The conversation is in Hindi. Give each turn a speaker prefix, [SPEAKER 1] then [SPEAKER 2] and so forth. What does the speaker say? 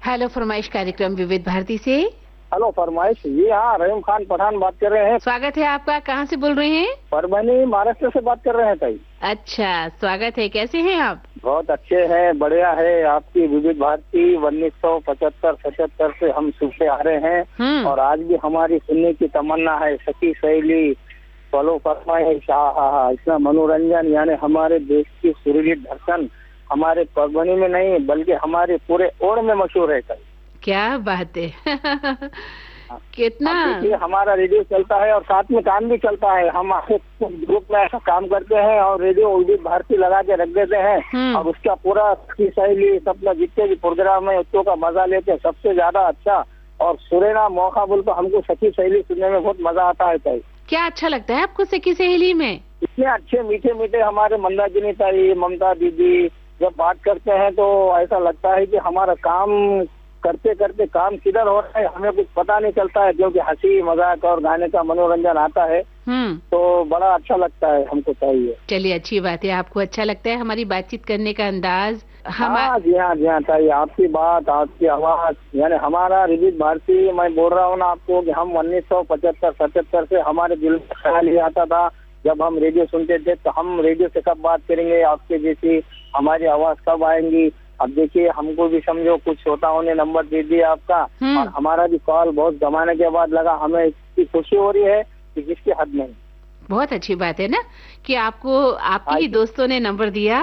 [SPEAKER 1] हेलो फरमाइश कार्यक्रम विविध भारती से।
[SPEAKER 2] हेलो फरमाइश जी, हाँ रहीम खान पठान बात कर रहे हैं।
[SPEAKER 1] स्वागत है आपका। कहाँ से बोल रहे हैं?
[SPEAKER 2] परभनी महाराष्ट्र से बात कर रहे हैं ताई।
[SPEAKER 1] अच्छा, स्वागत है। कैसे हैं आप?
[SPEAKER 2] बहुत अच्छे हैं, बढ़िया है। आपकी विविध भारती 1975-77 से हम सुनते आ रहे हैं और आज भी हमारी सुनने की तमन्ना है। सखी सहेली, फलो फरमाइश, इतना मनोरंजन, यानी हमारे देश की सुरीली धड़कन हमारे परभनी में नहीं बल्कि हमारे पूरे ओर में मशहूर है ताई।
[SPEAKER 1] क्या बात है। कितना
[SPEAKER 2] देखिए, हमारा रेडियो चलता है और साथ में काम भी चलता है। हम ग्रुप में ऐसा काम करते हैं और रेडियो विविध भारती लगा के रख देते हैं और उसका पूरा सखी सहेली सब जितने भी प्रोग्राम है उसको का मजा लेते हैं। सबसे ज्यादा अच्छा और सुरेना मौका बोल तो हमको सखी सहेली सुनने में बहुत मजा आता है ताई।
[SPEAKER 1] क्या अच्छा लगता है आपको सखी सहेली में?
[SPEAKER 2] इतने अच्छे मीठे मीठे हमारे मंदाकिनी ताई, ममता दीदी जब बात करते हैं तो ऐसा लगता है कि हमारा काम करते करते काम किधर हो रहा है हमें कुछ पता नहीं चलता है, क्योंकि हंसी मजाक और गाने का मनोरंजन आता है तो बड़ा अच्छा लगता है हमको चाहिए।
[SPEAKER 1] चलिए, अच्छी बात है। आपको अच्छा लगता है हमारी बातचीत करने का अंदाज।
[SPEAKER 2] हाँ जी, हाँ जी, हाँ ताई, आपकी बात, आपकी आवाज, यानी हमारा विविध भारती, मैं बोल रहा हूँ ना आपको कि हम 1975-77 से हमारे दिल में ख्याल ही आता था जब हम रेडियो सुनते थे तो हम रेडियो से कब बात करेंगे, आपके जैसी हमारी आवाज कब आएंगी। अब देखिए, हमको भी समझो कुछ श्रोताओं ने नंबर दे दिया आपका और हमारा भी कॉल बहुत जमाने के बाद लगा। हमें इसकी खुशी हो रही है कि जिसकी हद नहीं।
[SPEAKER 1] बहुत अच्छी बात है ना कि आपको आपके ही दोस्तों ने नंबर दिया।